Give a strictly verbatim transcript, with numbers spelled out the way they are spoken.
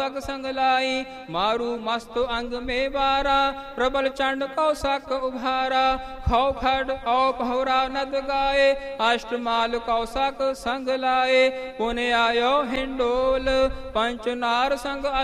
संग लाई, मारु मस्त अंग में बारा, प्रबल चंड कौशक उभारा। खौ खड औपहरा नद गाए, अष्टमाल कौशक संग लाए। पुन आयो हिंडोल पंचनार संग